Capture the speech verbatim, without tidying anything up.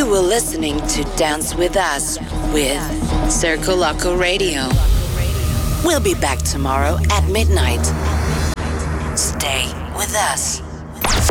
You were listening to Dance With Us with Circo Loco Radio. We'll be back tomorrow at midnight. Stay with us.